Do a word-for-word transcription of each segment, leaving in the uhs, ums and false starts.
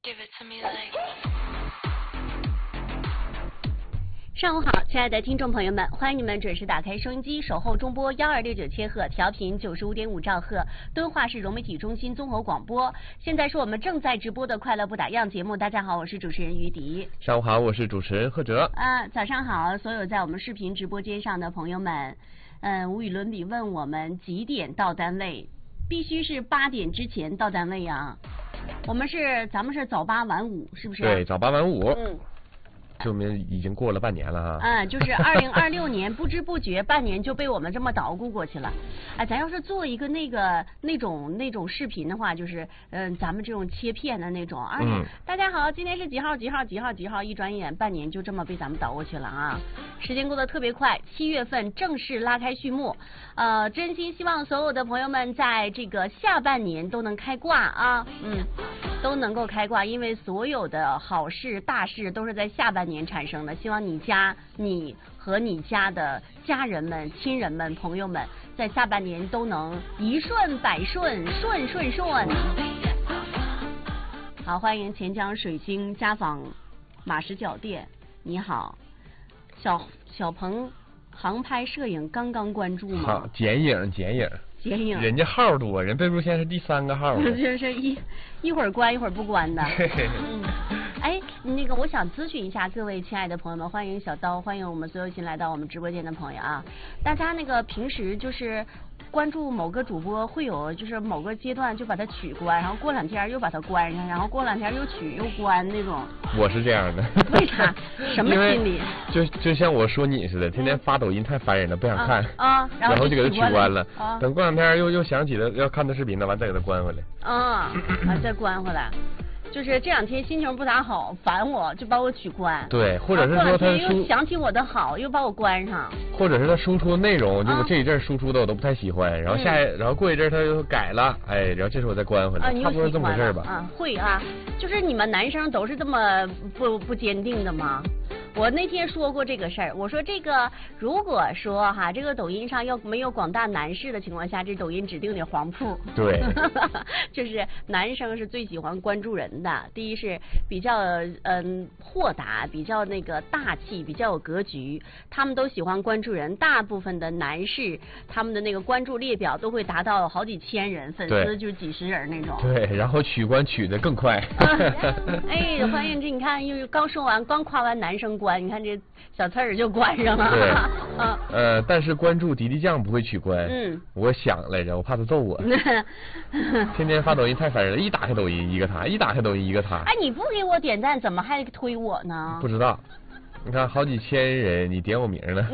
Give it to me like。 上午好，亲爱的听众朋友们，欢迎你们准时打开收音机，守候中波幺二六九千赫，调频九十五点五兆赫，敦化市融媒体中心综合广播。现在是我们正在直播的快乐不打烊节目。大家好，我是主持人于迪。 上午好，我是主持人贺哲。 啊，早上好，所有在我们视频直播间上的朋友们，嗯，无与伦比问我们几点到单位？必须是八点之前到单位啊。我们是咱们是早八晚五，是不是？ 对，早八晚五。 嗯。 证明已经过了半年了哈。 嗯，就是二零二六年，不知不觉半年就被我们这么捣鼓过去了。哎，咱要是做一个那个那种那种视频的话，就是嗯、呃，咱们这种切片的那种，而且、嗯、大家好，今天是几号几号几号几号，一转眼半年就这么被咱们捣过去了啊！时间过得特别快，七月份正式拉开序幕。呃，真心希望所有的朋友们在这个下半年都能开挂啊，嗯，都能够开挂，因为所有的好事大事都是在下半年产生的。希望你家、你和你家的家人们、亲人们、朋友们，在下半年都能一顺百顺，顺顺顺。好，欢迎钱江水晶家纺马石脚店，你好，小小鹏航拍摄影刚刚关注吗？ 好，剪影剪影。 剪影， 人家号多，人备注现在是第三个号， 就是一一会儿关一会儿不关的。嗯，哎，那个我想咨询一下各位亲爱的朋友们，欢迎小刀，欢迎我们所有新来到我们直播间的朋友啊！大家那个平时就是关注某个主播，会有就是某个阶段就把它取关，然后过两天又把它关上，然后过两天又取又关那种。 我是这样的。 为啥？什么心理？ 就就像我说你似的，天天发抖音太烦人了，不想看啊，啊然后就给它取关了。 啊、 等过两天又又想起了要看他视频了，完再给它关回来。 啊，啊再关回来。就是这两天心情不咋好，烦我就把我取关。 对，或者是说他又想起我的好，又把我关上。 或者是他输出的内容，就我这一阵输出的我都不太喜欢，然后下、嗯、然后过一阵他又改了，哎，然后这时候我再关回来， 啊、 差不多是这么回事吧。 啊，会啊，就是你们男生都是这么不不坚定的吗？我那天说过这个事儿，我说这个如果说哈，这个抖音上要没有广大男士的情况下，这抖音指定得黄铺。 对， 就是男生是最喜欢关注人的。第一是比较嗯豁达，比较那个大气，比较有格局，他们都喜欢关注人。大部分的男士他们的那个关注列表都会达到好几千人，粉丝就是几十人那种。 对，然后取关取得更快。 哎，欢迎这你看又刚说完，刚夸完男生关。你看这小刺儿就关上了。 对，啊，呃，但是关注迪迪酱不会取关。 嗯， 我想来着，我怕他揍我。天天发抖音太烦人了，一打开抖音一个他，一打开抖音一个他。 哎，你不给我点赞，怎么还推我呢？ 不知道。你看好几千人，你点我名了。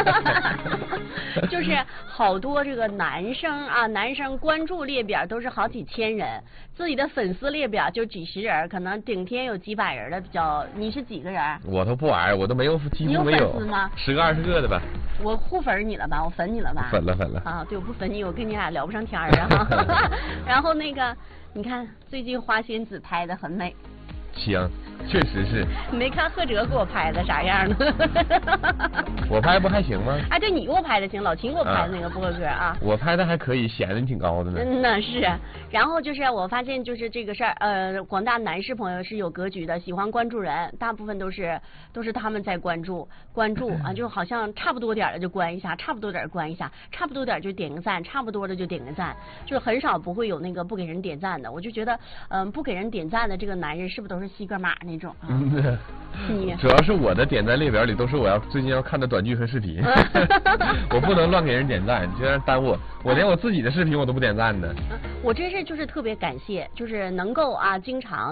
就是好多这个男生啊，男生关注列表都是好几千人，自己的粉丝列表就几十人，可能顶天有几百人的比较。你是几个人？ 我都不玩，我都没有，几乎没有。 你有粉丝吗？ 十个二十个的吧。 我互粉你了吧？我粉你了吧？ 粉了粉了。 啊，对，我不粉你，我跟你俩聊不上天儿啊。然后那个，你看最近花仙子拍的很美。 香，确实是。 你没看贺哲给我拍的啥样呢？ 我拍不还行吗？ 啊，对，你给我拍的行，老秦给我拍的那个播客歌啊。 我拍的还可以，显得你挺高的呢。 嗯，那是。然后就是我发现就是这个事儿，呃，广大男士朋友是有格局的，喜欢关注人，大部分都是都是他们在关注关注啊，就好像差不多点了就关一下，差不多点关一下，差不多点就点个赞，差不多的就点个赞，就是很少不会有那个不给人点赞的。我就觉得，嗯、呃，不给人点赞的这个男人是不是都是西格玛那种啊？ 嗯， 你主要是我的点赞列表里都是我要最近要看的短剧和视频，我不能乱给人点赞，这样耽误我连我自己的视频我都不点赞的。 我真是就是特别感谢，就是能够啊经常。